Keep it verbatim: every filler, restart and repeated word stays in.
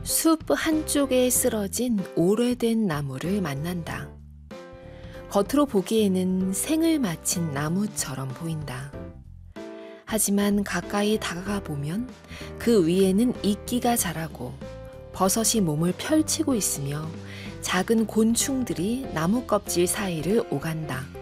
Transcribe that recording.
숲 한쪽에 쓰러진 오래된 나무를 만난다. 겉으로 보기에는 생을 마친 나무처럼 보인다. 하지만 가까이 다가가 보면 그 위에는 이끼가 자라고 버섯이 몸을 펼치고 있으며 작은 곤충들이 나무 껍질 사이를 오간다.